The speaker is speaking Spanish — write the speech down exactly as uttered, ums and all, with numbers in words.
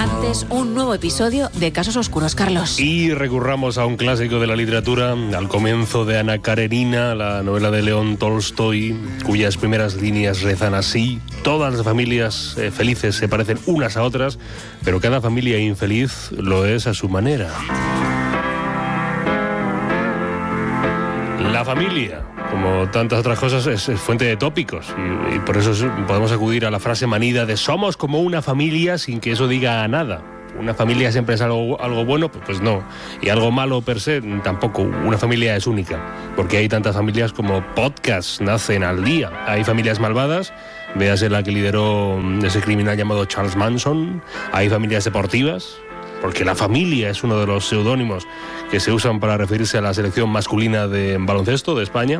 Antes, un nuevo episodio de Casos Oscuros, Carlos. Y recurramos a un clásico de la literatura, al comienzo de Ana Karenina, la novela de León Tolstoy, cuyas primeras líneas rezan así: todas las familias eh, felices se parecen unas a otras, pero cada familia infeliz lo es a su manera. La familia, como tantas otras cosas, es, es fuente de tópicos y, y por eso es, podemos acudir a la frase manida de somos como una familia sin que eso diga nada. Una familia siempre es algo, algo bueno, pues no. Y algo malo per se, tampoco. Una familia es única, porque hay tantas familias como podcasts nacen al día. Hay familias malvadas, véase la que lideró ese criminal llamado Charles Manson. Hay familias deportivas, porque la familia es uno de los seudónimos que se usan para referirse a la selección masculina de baloncesto de España.